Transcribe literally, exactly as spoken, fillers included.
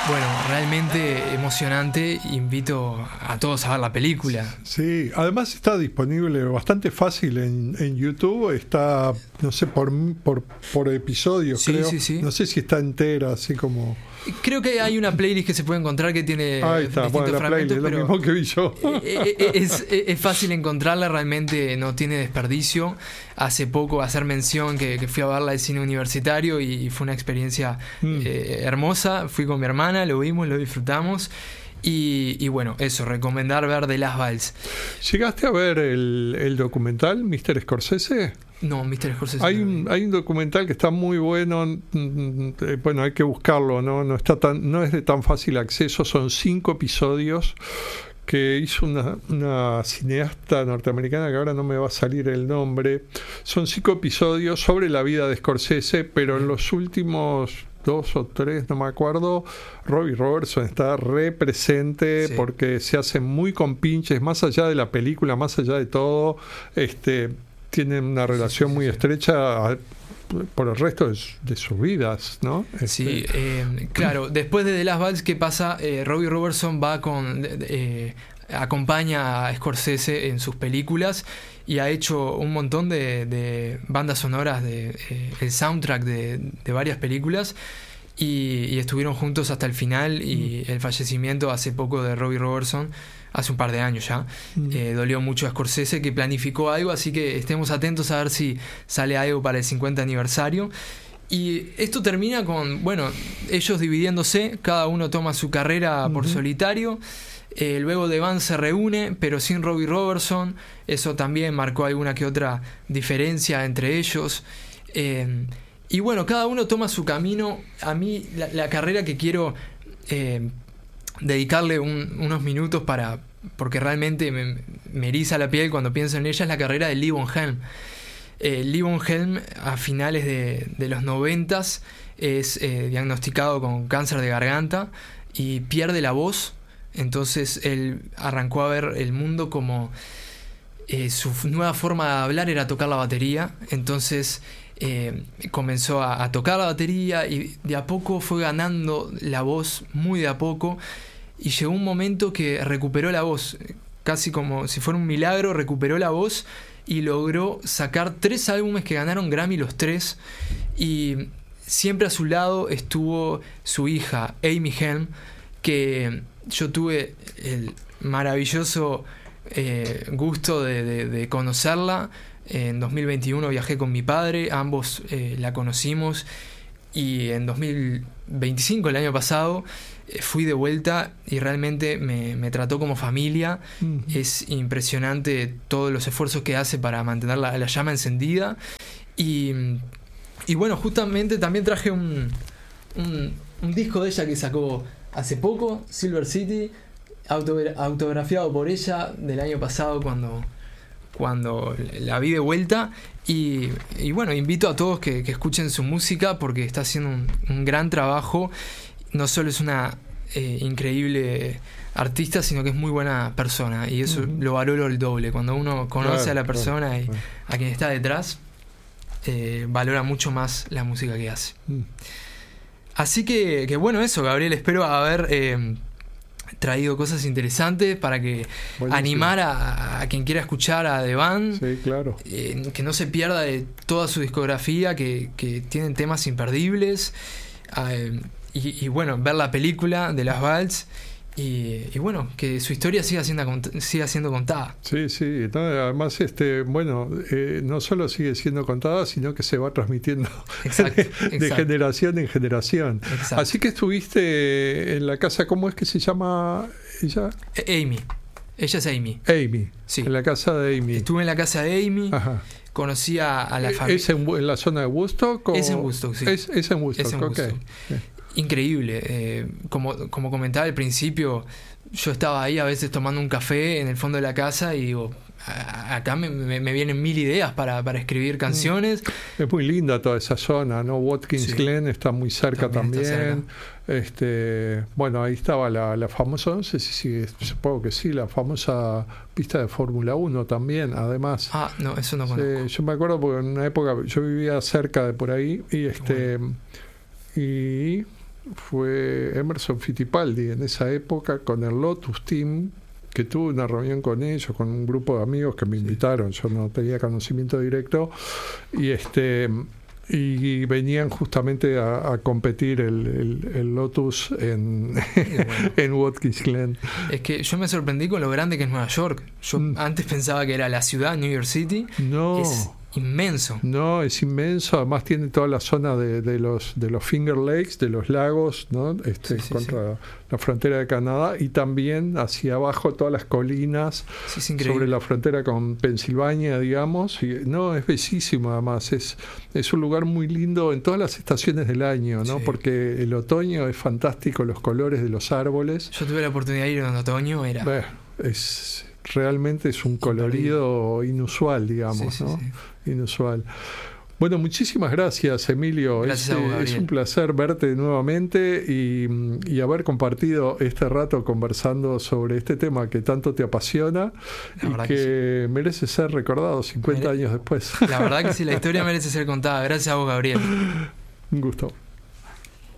Bueno, realmente emocionante. Invito a todos a ver la película. Sí, además está disponible bastante fácil en, en YouTube. Está, no sé, por, por, por episodios, Sí, creo. sí, sí. No sé si está entera, así como... Creo que hay una playlist que se puede encontrar que tiene Ahí está, distintos bueno, la fragmentos, playlist, lo pero mismo que vi yo. eh, eh, es, es fácil encontrarla, realmente no tiene desperdicio. Hace poco hacer mención que, que fui a verla al cine universitario y fue una experiencia Mm. eh, hermosa. Fui con mi hermana, lo vimos, lo disfrutamos. Y, y bueno, eso, recomendar ver The Last Waltz. ¿Llegaste a ver el, el documental míster Scorsese? No, míster Scorsese. Hay no un, vi. hay un documental que está muy bueno. mm, eh, Bueno, hay que buscarlo, ¿no? No está tan, no es de tan fácil acceso. Son cinco episodios que hizo una, una cineasta norteamericana que ahora no me va a salir el nombre. Son cinco episodios sobre la vida de Scorsese, pero en los últimos dos o tres, no me acuerdo, Robbie Robertson está re presente, Sí. porque se hace muy compinches, más allá de la película, más allá de todo, este, tienen una relación sí, sí, muy sí. estrecha a- por el resto de, su- de sus vidas, ¿no? Sí, Este, eh, claro. Después de The Last Waltz, ¿qué pasa? Eh, Robbie Robertson va con... eh, acompaña a Scorsese en sus películas y ha hecho un montón de, de bandas sonoras, de eh, el soundtrack de, de varias películas, y, y estuvieron juntos hasta el final. Y el fallecimiento hace poco de Robbie Robertson, hace un par de años ya, Mm. eh, dolió mucho a Scorsese, que planificó algo, así que estemos atentos a ver si sale algo para el cincuenta aniversario. Y esto termina con, bueno, ellos dividiéndose, cada uno toma su carrera por Ujú. solitario. Eh, luego The Band se reúne, pero sin Robbie Robertson. Eso también marcó alguna que otra diferencia entre ellos. Eh, y bueno, cada uno toma su camino. A mí, la, la carrera que quiero eh, dedicarle un- unos minutos para, porque realmente me, me eriza la piel cuando pienso en ella, es la carrera de Lee Von Helm. Eh, Lee Von Helm, a finales de, de los noventas, es eh, diagnosticado con cáncer de garganta y pierde la voz. Entonces él arrancó a ver el mundo como eh, su f- nueva forma de hablar era tocar la batería. Entonces eh, comenzó a, a tocar la batería y de a poco fue ganando la voz, muy de a poco, y llegó un momento que recuperó la voz, casi como si fuera un milagro. Recuperó la voz y logró sacar tres álbumes que ganaron Grammy los tres. Y siempre a su lado estuvo su hija Amy Helm, que yo tuve el maravilloso eh, gusto de, de- de conocerla. En dos mil veintiuno viajé con mi padre, ambos eh, la conocimos, y en dos mil veinticinco, el año pasado, eh, fui de vuelta y realmente me, me trató como familia. Ujú. Es impresionante todos los esfuerzos que hace para mantener la, la llama encendida. Y, y bueno, justamente también traje un, un, un disco de ella que sacó hace poco, Silver City, autogra- autografiado por ella, del año pasado, cuando, cuando la vi de vuelta. Y, y bueno, invito a todos que, que escuchen su música, porque está haciendo un, un gran trabajo. No solo es una eh, increíble artista, sino que es muy buena persona, y eso Ujú. lo valoro el doble. Cuando uno conoce Claro, a la claro, persona y claro. a quien está detrás, eh, valora mucho más la música que hace. Mm. Así que, que bueno, eso, Gabriel, espero haber eh, traído cosas interesantes para que Buenísimo. animar a, a quien quiera escuchar a The Band. Sí, claro. Eh, que no se pierda de toda su discografía, que, que tienen temas imperdibles. Eh, y, y bueno, ver la película de Las Waltz. Y, y bueno, que su historia siga siendo, cont- siga siendo contada. Sí, sí. No, además, este, bueno, eh, no solo sigue siendo contada, sino que se va transmitiendo Exacto, de, de exacto. generación en generación. Exacto. Así que estuviste en la casa, ¿cómo es que se llama ella? Eh, Amy. Ella es Amy. Amy. Sí. En la casa de Amy. Estuve en la casa de Amy. Ajá. Conocí a, a la familia. ¿Es en, en la zona de Woodstock? O? Es en Woodstock, sí. Es, es en Woodstock, Es en ok. Woodstock. Increíble. Eh, como, como comentaba al principio, yo estaba ahí a veces tomando un café en el fondo de la casa y digo, a- acá me, me- me vienen mil ideas para, para escribir canciones. Es muy linda toda esa zona, ¿no? Watkins Sí. Glen está muy cerca También también. está Este, bueno, ahí estaba la, la famosa, no sé si sigue, supongo que sí, la famosa pista de Fórmula uno también, además. Ah, no, eso no Sí, conozco. yo me acuerdo porque en una época yo vivía cerca de por ahí y este y fue Emerson Fittipaldi en esa época con el Lotus Team, que tuve una reunión con ellos, con un grupo de amigos que me invitaron, yo no tenía conocimiento directo, y este y venían justamente a, a competir el, el, el Lotus en, bueno. en Watkins Glen. Es que yo me sorprendí con lo grande que es Nueva York. Yo mm. antes pensaba que era la ciudad, New York City. No. Es inmenso. No, es inmenso. Además tiene toda la zona de, de los de los Finger Lakes, de los lagos, ¿no? Este, sí, sí, contra sí. la frontera de Canadá, y también hacia abajo todas las colinas sí, sobre la frontera con Pensilvania, digamos. Y, no, es bellísimo además. Es, es un lugar muy lindo en todas las estaciones del año, ¿no? Sí. Porque el otoño es fantástico, los colores de los árboles. Yo tuve la oportunidad de ir en otoño, era... Bueno, es... realmente es un colorido inusual, digamos, sí, sí, ¿no? Sí. Inusual. Bueno, muchísimas gracias, Emilio. Gracias es, a vos, Gabriel. Es un placer verte nuevamente y, y haber compartido este rato conversando sobre este tema que tanto te apasiona y que, que sí. merece ser recordado cincuenta Mere... años después. La verdad que sí, la historia merece ser contada. Gracias a vos, Gabriel. Un gusto.